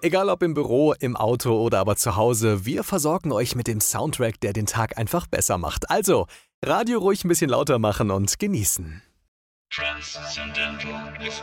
Egal ob im Büro, im Auto oder aber zu Hause, wir versorgen euch mit dem Soundtrack, der den Tag einfach besser macht. Also, Radio ruhig ein bisschen lauter machen und genießen. Transcendental